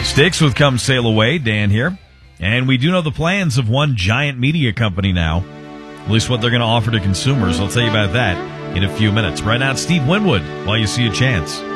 Sticks with Come Sail Away, Dan here. And we do know the plans of one giant media company now. At least what they're going to offer to consumers. I'll tell you about that in a few minutes. Right now, it's Steve Winwood, While You See a Chance.